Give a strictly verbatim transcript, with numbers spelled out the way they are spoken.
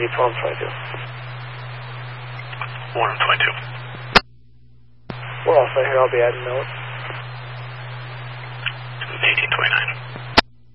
East one twenty-two. one twenty-two. We're all set here. I'll be adding notes. eighteen twenty-nine.